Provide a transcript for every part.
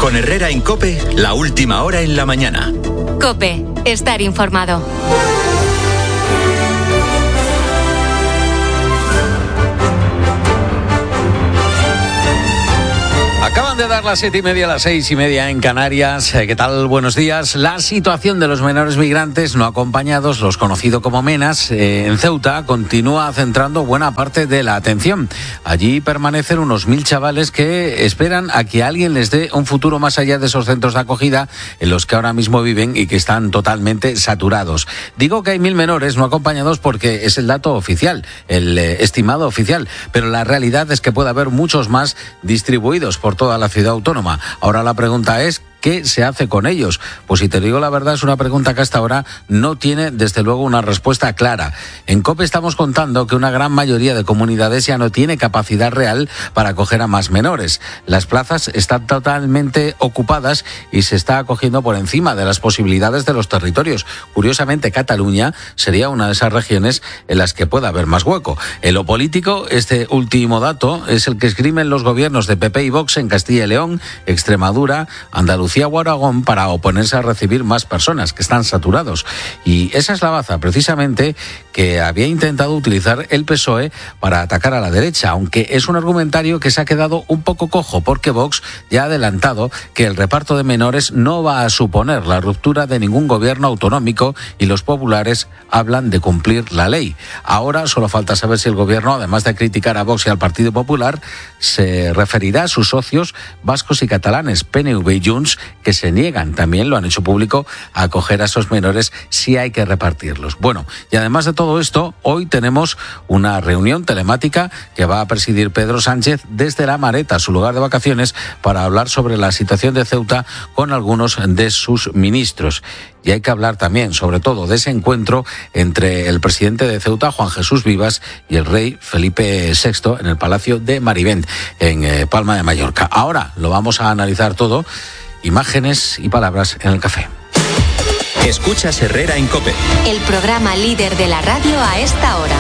Con Herrera en COPE, la última hora en la mañana. COPE, estar informado. Acaban de dar las 7:30, las 6:30 en Canarias. ¿Qué tal? Buenos días. La situación de los menores migrantes no acompañados, los conocidos como MENAs, en Ceuta, continúa centrando buena parte de la atención. Allí permanecen unos 1.000 chavales que esperan a que alguien les dé un futuro más allá de esos centros de acogida en los que ahora mismo viven y que están totalmente saturados. Digo que hay 1.000 menores no acompañados porque es el dato oficial, el estimado oficial, pero la realidad es que puede haber muchos más distribuidos por toda la ciudad autónoma. Ahora la pregunta es, ¿qué se hace con ellos? Pues si te digo la verdad, es una pregunta que hasta ahora no tiene, desde luego, una respuesta clara. En COPE estamos contando que una gran mayoría de comunidades ya no tiene capacidad real para acoger a más menores. Las plazas están totalmente ocupadas y se está acogiendo por encima de las posibilidades de los territorios. Curiosamente, Cataluña sería una de esas regiones en las que pueda haber más hueco. En lo político, este último dato es el que esgrimen los gobiernos de PP y Vox en Castilla y León, Extremadura, Andalucía o Aragón para oponerse a recibir más personas que están saturados. Y esa es la baza, precisamente, que había intentado utilizar el PSOE para atacar a la derecha, aunque es un argumentario que se ha quedado un poco cojo porque Vox ya ha adelantado que el reparto de menores no va a suponer la ruptura de ningún gobierno autonómico y los populares hablan de cumplir la ley. Ahora solo falta saber si el gobierno, además de criticar a Vox y al Partido Popular, se referirá a sus socios vascos y catalanes, PNV y Junts, que se niegan, también lo han hecho público, a acoger a esos menores si hay que repartirlos. Bueno, y además de todo esto, hoy tenemos una reunión telemática que va a presidir Pedro Sánchez desde La Mareta, su lugar de vacaciones, para hablar sobre la situación de Ceuta con algunos de sus ministros. Y hay que hablar también, sobre todo, de ese encuentro entre el presidente de Ceuta, Juan Jesús Vivas, y el rey Felipe VI en el Palacio de Marivent, en Palma de Mallorca. Ahora lo vamos a analizar todo. Imágenes y palabras en el café. Escuchas Herrera en COPE. El programa líder de la radio a esta hora.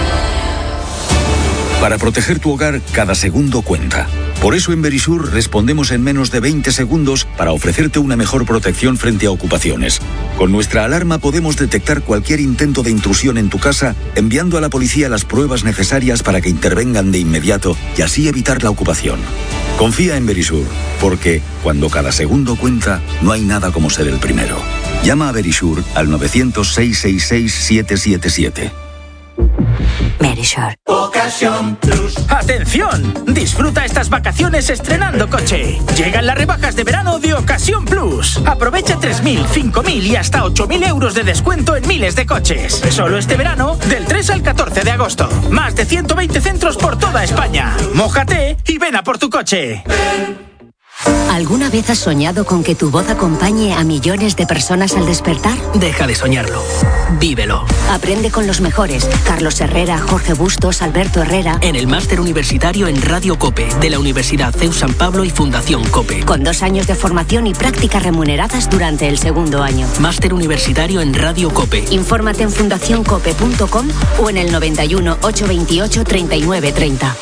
Para proteger tu hogar, cada segundo cuenta. Por eso en Verisur respondemos en menos de 20 segundos para ofrecerte una mejor protección frente a ocupaciones. Con nuestra alarma podemos detectar cualquier intento de intrusión en tu casa, enviando a la policía las pruebas necesarias para que intervengan de inmediato y así evitar la ocupación. Confía en Verisur, porque cuando cada segundo cuenta, no hay nada como ser el primero. Llama a Verisur al 900-666-777. Verisur. Ocasión Plus. ¡Atención! Disfruta estas vacaciones estrenando coche. Llegan las rebajas de verano de Ocasión Plus. Aprovecha 3.000, 5.000 y hasta 8.000 euros de descuento en miles de coches. Solo este verano, del 3 al 14 de agosto. Más de 120 centros por toda España. Mójate y ven a por tu coche. ¿Alguna vez has soñado con que tu voz acompañe a millones de personas al despertar? Deja de soñarlo. Vívelo. Aprende con los mejores. Carlos Herrera, Jorge Bustos, Alberto Herrera. En el máster universitario en Radio COPE de la Universidad CEU San Pablo y Fundación COPE. Con 2 años de formación y prácticas remuneradas durante el segundo año. Máster universitario en Radio COPE. Infórmate en fundacioncope.com o en el 91 828 3930.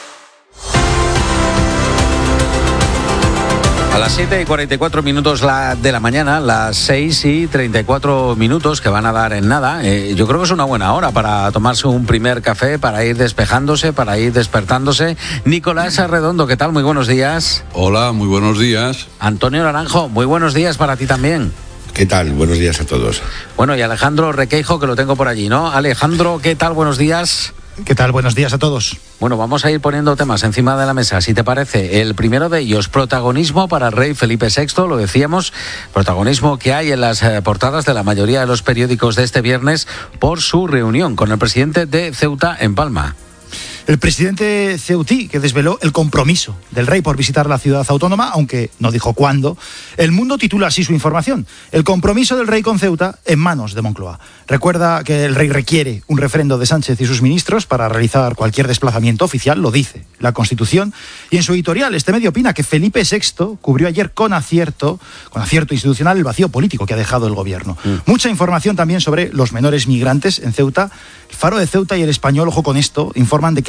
A las 7:44 de la mañana, las 6:34 que van a dar en nada. Yo creo que es una buena hora para tomarse un primer café, para ir despejándose, para ir despertándose. Nicolás Arredondo, ¿qué tal? Muy buenos días. Hola, muy buenos días. Antonio Naranjo, muy buenos días para ti también. ¿Qué tal? Buenos días a todos. Bueno, y Alejandro Requeijo, que lo tengo por allí, ¿no? Alejandro, ¿qué tal? Buenos días. ¿Qué tal? Buenos días a todos. Bueno, vamos a ir poniendo temas encima de la mesa, si te parece. El primero de ellos, protagonismo para el rey Felipe VI, lo decíamos, protagonismo que hay en las portadas de la mayoría de los periódicos de este viernes por su reunión con el presidente de Ceuta en Palma. El presidente ceutí, que desveló el compromiso del rey por visitar la ciudad autónoma, aunque no dijo cuándo. El Mundo titula así su información: el compromiso del rey con Ceuta en manos de Moncloa. Recuerda que el rey requiere un refrendo de Sánchez y sus ministros para realizar cualquier desplazamiento oficial, lo dice la Constitución. Y en su editorial, este medio opina que Felipe VI cubrió ayer con acierto institucional el vacío político que ha dejado el gobierno. Mucha información también sobre los menores migrantes en Ceuta. El Faro de Ceuta y El Español, ojo con esto, informan de que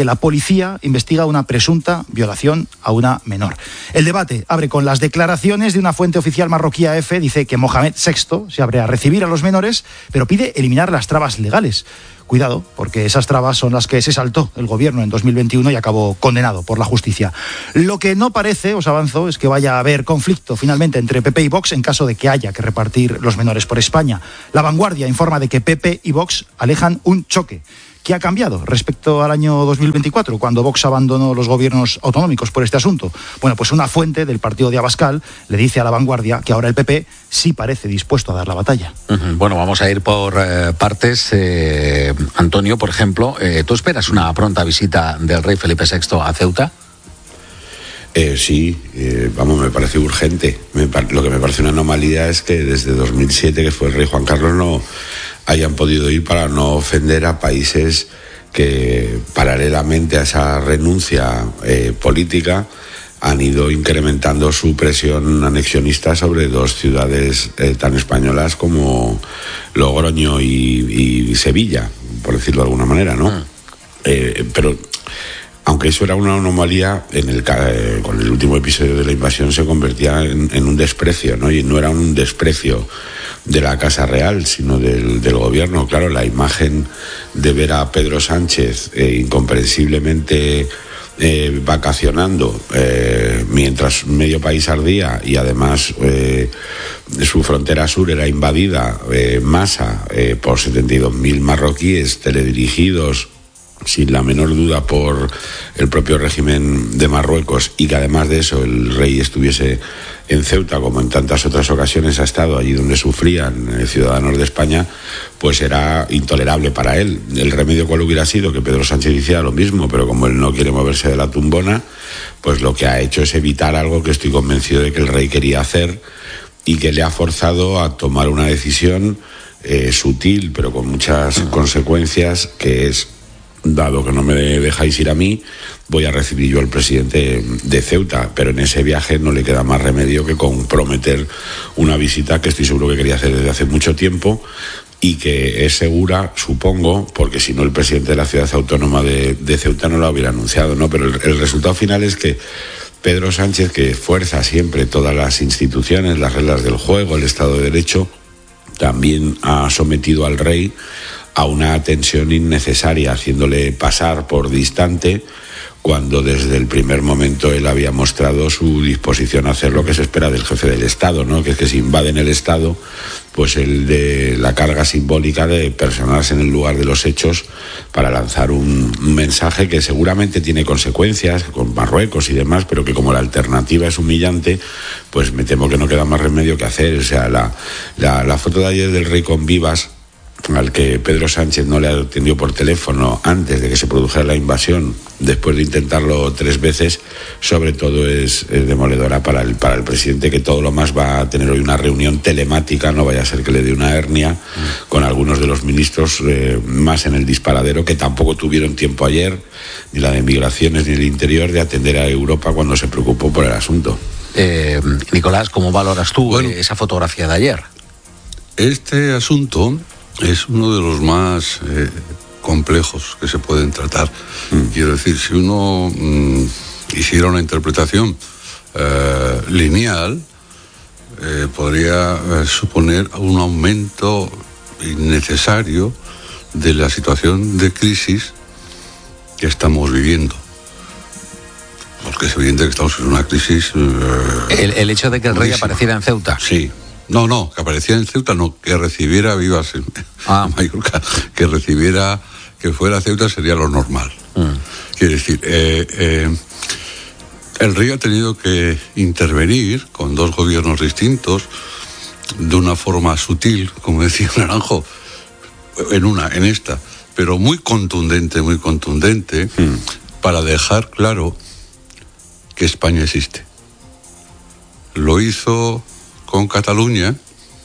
que la policía investiga una presunta violación a una menor. El debate abre con las declaraciones de una fuente oficial marroquí AF. Dice que Mohamed VI se abre a recibir a los menores, pero pide eliminar las trabas legales. Cuidado, porque esas trabas son las que se saltó el gobierno en 2021 y acabó condenado por la justicia. Lo que no parece, os avanzo, es que vaya a haber conflicto finalmente entre PP y Vox en caso de que haya que repartir los menores por España. La Vanguardia informa de que PP y Vox alejan un choque. ¿Qué ha cambiado respecto al año 2024, cuando Vox abandonó los gobiernos autonómicos por este asunto? Bueno, pues una fuente del partido de Abascal le dice a La Vanguardia que ahora el PP sí parece dispuesto a dar la batalla. Bueno, vamos a ir por partes. Antonio, por ejemplo, ¿tú esperas una pronta visita del rey Felipe VI a Ceuta? Sí, me parece urgente. Lo que me parece una anomalía es que desde 2007, que fue el rey Juan Carlos, no hayan podido ir para no ofender a países que, paralelamente a esa renuncia política, han ido incrementando su presión anexionista sobre dos ciudades tan españolas como Logroño y Sevilla, por decirlo de alguna manera, ¿no? Pero aunque eso era una anomalía, con el último episodio de la invasión se convertía en un desprecio, ¿no? Y no era un desprecio de la Casa Real, sino del gobierno. Claro, la imagen de ver a Pedro Sánchez incomprensiblemente vacacionando mientras medio país ardía y además su frontera sur era invadida en masa por 72.000 marroquíes teledirigidos sin la menor duda por el propio régimen de Marruecos, y que además de eso el rey estuviese en Ceuta, como en tantas otras ocasiones ha estado, allí donde sufrían ciudadanos de España, pues era intolerable para él. El remedio, ¿cuál hubiera sido? Que Pedro Sánchez hiciera lo mismo, pero como él no quiere moverse de la tumbona, pues lo que ha hecho es evitar algo que estoy convencido de que el rey quería hacer y que le ha forzado a tomar una decisión sutil, pero con muchas consecuencias, que es: dado que no me dejáis ir a mí, voy a recibir yo al presidente de Ceuta, pero en ese viaje no le queda más remedio que comprometer una visita que estoy seguro que quería hacer desde hace mucho tiempo y que es segura, supongo, porque si no el presidente de la ciudad autónoma de Ceuta no lo hubiera anunciado, ¿no? Pero el resultado final es que Pedro Sánchez, que fuerza siempre todas las instituciones, las reglas del juego, el Estado de Derecho, también ha sometido al rey a una tensión innecesaria, haciéndole pasar por distante, cuando desde el primer momento él había mostrado su disposición a hacer lo que se espera del jefe del Estado, ¿no? Que es que si invaden el Estado, pues el de la carga simbólica de personarse en el lugar de los hechos para lanzar un mensaje que seguramente tiene consecuencias con Marruecos y demás, pero que como la alternativa es humillante, pues me temo que no queda más remedio que hacer. O sea, la foto de ayer del rey con Vivas, al que Pedro Sánchez no le atendió por teléfono antes de que se produjera la invasión, después de intentarlo 3 veces, sobre todo es demoledora para el presidente, que todo lo más va a tener hoy una reunión telemática, no vaya a ser que le dé una hernia, con algunos de los ministros más en el disparadero, que tampoco tuvieron tiempo ayer, ni la de Migraciones ni el Interior, de atender a Europa cuando se preocupó por el asunto. Nicolás, ¿cómo valoras tú esa fotografía de ayer? Este asunto es uno de los más complejos que se pueden tratar. Quiero decir, si uno hiciera una interpretación lineal, podría suponer un aumento innecesario de la situación de crisis que estamos viviendo. Porque es evidente que estamos en una crisis... el hecho de que el rey apareciera en Ceuta. Sí. No, que apareciera en Ceuta, no, que recibiera Vivas en Mallorca, que recibiera, que fuera a Ceuta sería lo normal. Quiere decir, el rey ha tenido que intervenir con 2 gobiernos distintos de una forma sutil, como decía Naranjo, en esta, pero muy contundente, para dejar claro que España existe. Lo hizo con Cataluña,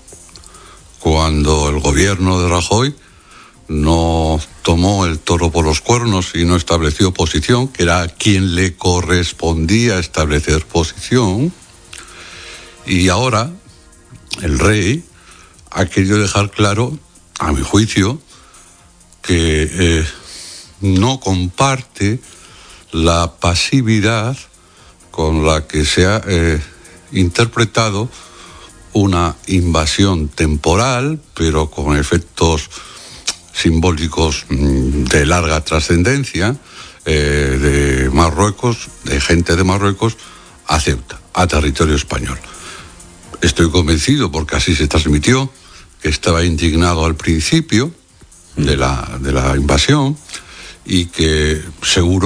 cuando el gobierno de Rajoy no tomó el toro por los cuernos y no estableció posición, que era a quien le correspondía establecer posición, y ahora el rey ha querido dejar claro, a mi juicio, que no comparte la pasividad con la que se ha interpretado una invasión temporal, pero con efectos simbólicos de larga trascendencia, de Marruecos, de gente de Marruecos, a Ceuta, a territorio español. Estoy convencido, porque así se transmitió, que estaba indignado al principio de la invasión y que seguro